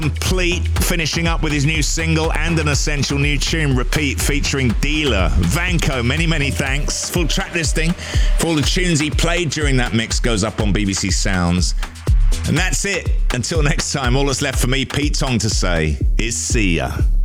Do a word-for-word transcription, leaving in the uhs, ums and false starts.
Complete, finishing up with his new single and an essential new tune, Repeat, featuring Dealer. Vanko, many, many thanks. Full track listing for all the tunes he played during that mix goes up on B B C Sounds. And that's it. Until next time, all that's left for me, Pete Tong, to say is see ya.